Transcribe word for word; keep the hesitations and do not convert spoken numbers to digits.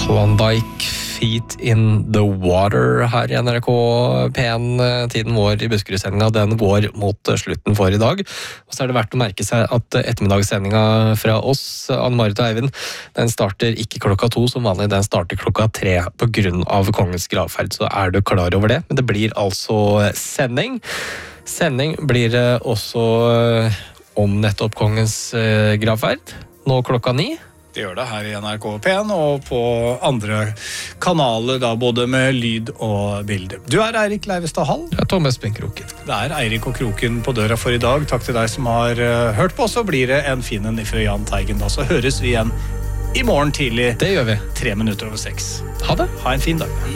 Klondike Feet in the Water her i N R K P en. Tiden vår i Buskerud-sendinga, den går mot slutten for i dag. Og så er det verdt å merke seg at ettermiddagssendinga fra oss, Anne-Marit og Eivind, den starter ikke klokka to som vanlig, den starter klokka tre på grunn av kongens gravferd. Så er du klar over det, men det blir altså sending. Sending blir det også om nettopp kongens gravferd, nå klokka ni. Det gjør det her i N R K P en og på andre kanaler, da, både med lyd og bilder. Du er Eirik Leivestad Hall. Ja, Tom Espen Kroken. Det er Eirik og Kroken på døra for i dag. Takk til deg som har uh, hørt på, så blir det en fin en fra Jan Teigen. Da. Så høres vi igjen i morgen tidlig. Det gjør vi. Tre minutter over seks. Ha det. Ha en fin dag.